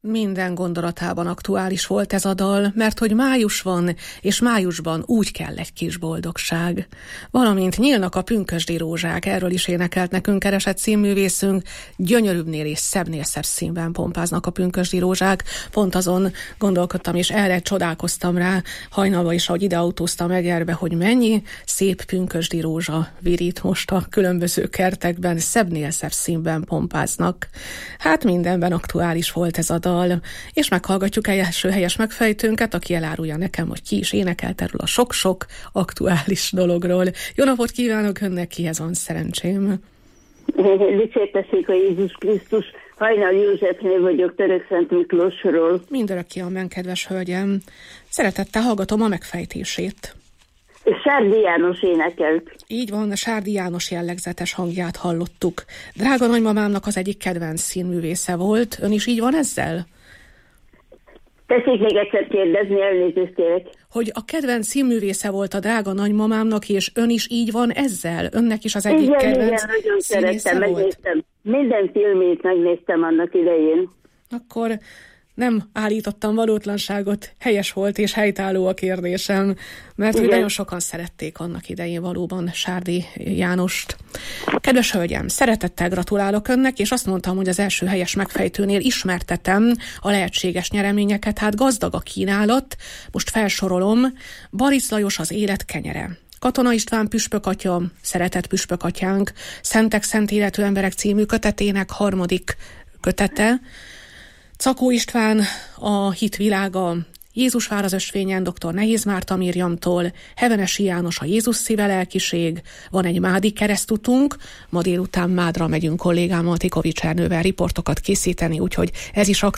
Minden gondolatában aktuális volt ez a dal, mert hogy május van, és májusban úgy kell egy kis boldogság. Valamint nyílnak a pünkösdi rózsák, erről is énekelt nekünk keresett színművészünk, gyönyörűbbnél és szebbnél szebb színben pompáznak a pünkösdi rózsák. Pont azon gondolkodtam, és erre csodálkoztam rá hajnalban is, ahogy ide autóztam Egerbe, hogy mennyi szép pünkösdi rózsa virít most a különböző kertekben, szebbnél szebb színben pompáznak. Hát mindenben aktuális volt ez a dal, és meghallgatjuk első helyes megfejtőnket, aki elárulja nekem, hogy ki is énekelt erről a sok-sok aktuális dologról. Jó napot kívánok önnek, kihez van szerencsém? Dicsértessék a Jézus Krisztus, Hajnal Józsefné vagyok, Törökszent Miklósról. Mindörökké amen, kedves hölgyem. Szeretettel hallgatom a megfejtését. Sárdi János énekelt. Így van, Sárdi János jellegzetes hangját hallottuk. Drága nagymamámnak az egyik kedvenc színművésze volt. Ön is így van ezzel? Tessék még egyszer kérdezni, elnézést kérek. Hogy a kedvenc színművésze volt a drága nagymamámnak, és ön is így van ezzel? Önnek is az egyik kedvenc igen, nagyon szerettem, volt? megnéztem. Minden filmét megnéztem annak idején. Akkor nem állítottam valótlanságot, helyes volt és helytálló a kérdésem, mert hogy nagyon sokan szerették annak idején valóban Sárdi Jánost. Kedves hölgyem, szeretettel gratulálok önnek, és azt mondtam, hogy az első helyes megfejtőnél ismertetem a lehetséges nyereményeket, hát gazdag a kínálat, most felsorolom. Barisz Lajos Az élet kenyere, Katona István Püspökatya, Szeretett Püspökatyánk, Szentek szent életű emberek című kötetének 3. kötete, Czakó István A hit világa, Jézus vár az ösvényen dr. Nehéz Márta Mirjamtól, Hevenesi János A Jézus szíve lelkiség, van egy mádi keresztutunk, ma délután Mádra megyünk kollégámmal, Tikovics Ernővel riportokat készíteni, úgyhogy ez is